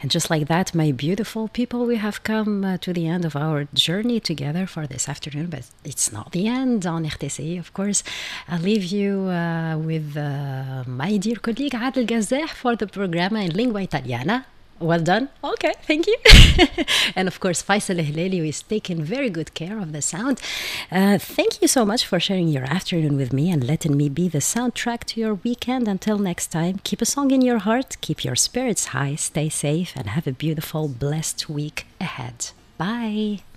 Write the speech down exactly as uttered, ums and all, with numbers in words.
And just like that, my beautiful people, we have come uh, to the end of our journey together for this afternoon, but it's not the end on R T C I, of course. I'll leave you uh, with uh, my dear colleague Adel Gazeh for the programma in lingua italiana. Well done. Okay, thank you. And of course, Faisal Hilali, who is taking very good care of the sound. Uh, thank you so much for sharing your afternoon with me and letting me be the soundtrack to your weekend. Until next time, keep a song in your heart, keep your spirits high, stay safe, and have a beautiful, blessed week ahead. Bye.